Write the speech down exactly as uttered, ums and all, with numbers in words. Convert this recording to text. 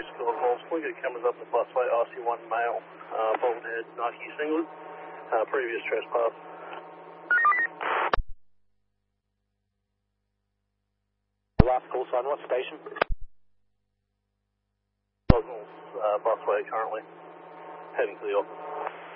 School of Moles. Can we get cameras up the busway, R C one male, uh, Bolton Head, Nike singlet, uh, previous trespass. Last call sign, what station? Boswell's uh, busway currently, heading to the office.